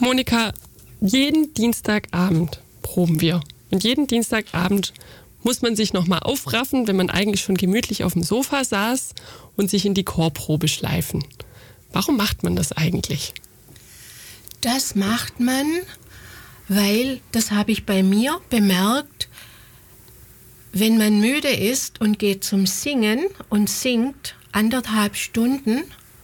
Monika, jeden Dienstagabend proben wir. Und jeden Dienstagabend muss man sich nochmal aufraffen, wenn man eigentlich schon gemütlich auf dem Sofa saß und sich in die Chorprobe schleifen. Warum macht man das eigentlich? Das macht man, weil, das habe ich bei mir bemerkt, wenn man müde ist und geht zum Singen und singt 1,5 Stunden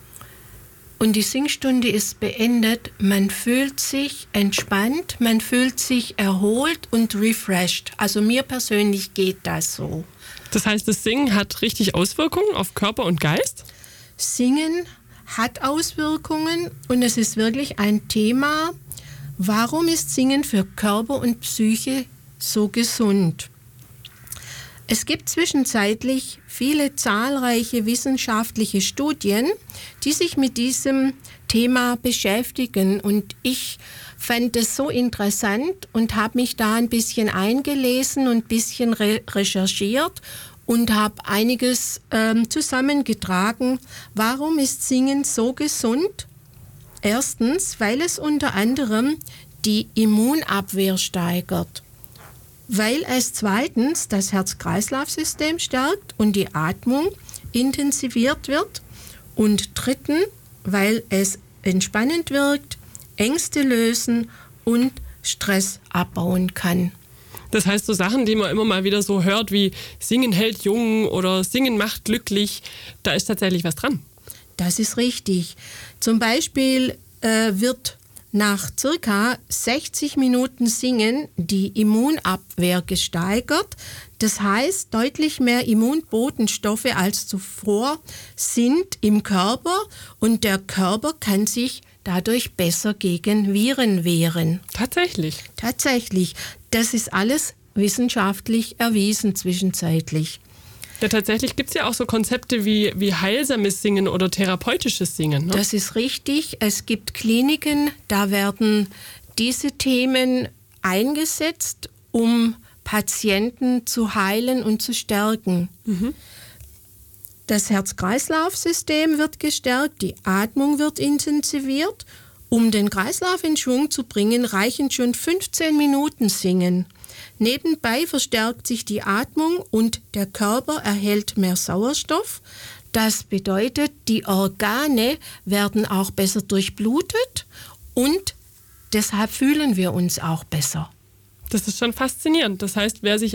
und die Singstunde ist beendet, man fühlt sich entspannt, man fühlt sich erholt und refreshed. Also mir persönlich geht das so. Das heißt, das Singen hat richtig Auswirkungen auf Körper und Geist? Singen hat Auswirkungen und es ist wirklich ein Thema, warum ist Singen für Körper und Psyche so gesund? Es gibt zwischenzeitlich viele zahlreiche wissenschaftliche Studien, die sich mit diesem Thema beschäftigen. Und ich fand es so interessant und habe mich da ein bisschen eingelesen und ein bisschen recherchiert und habe einiges zusammengetragen. Warum ist Singen so gesund? Erstens, weil es unter anderem die Immunabwehr steigert. Weil es zweitens das Herz-Kreislauf-System stärkt und die Atmung intensiviert wird. Und drittens, weil es entspannend wirkt, Ängste lösen und Stress abbauen kann. Das heißt, so Sachen, die man immer mal wieder so hört, wie Singen hält jung oder Singen macht glücklich, da ist tatsächlich was dran. Das ist richtig. Zum Beispiel wird nach circa 60 Minuten Singen die Immunabwehr gesteigert. Das heißt, deutlich mehr Immunbotenstoffe als zuvor sind im Körper und der Körper kann sich dadurch besser gegen Viren wehren. Tatsächlich? Tatsächlich. Das ist alles wissenschaftlich erwiesen zwischenzeitlich. Ja, tatsächlich gibt es ja auch so Konzepte wie heilsames Singen oder therapeutisches Singen. Ne? Das ist richtig. Es gibt Kliniken, da werden diese Themen eingesetzt, um Patienten zu heilen und zu stärken. Mhm. Das Herz-Kreislauf-System wird gestärkt, die Atmung wird intensiviert. Um den Kreislauf in Schwung zu bringen, reichen schon 15 Minuten Singen. Nebenbei verstärkt sich die Atmung und der Körper erhält mehr Sauerstoff. Das bedeutet, die Organe werden auch besser durchblutet und deshalb fühlen wir uns auch besser. Das ist schon faszinierend. Das heißt, wer sich